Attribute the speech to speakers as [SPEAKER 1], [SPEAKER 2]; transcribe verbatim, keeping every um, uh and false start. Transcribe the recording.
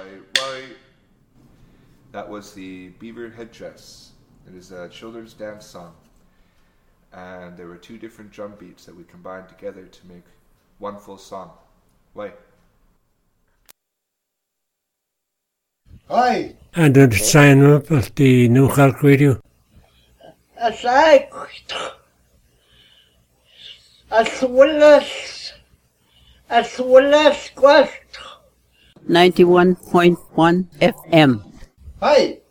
[SPEAKER 1] why, why. That was the Beaver Headdress. It is a children's dance song. And there were two different drum beats that we combined together to make one full song. Why?
[SPEAKER 2] Hi.
[SPEAKER 3] And did sign up at the New Cork Radio?
[SPEAKER 2] As I as well as as well as Quest
[SPEAKER 4] ninety-one point one F M.
[SPEAKER 2] Hi.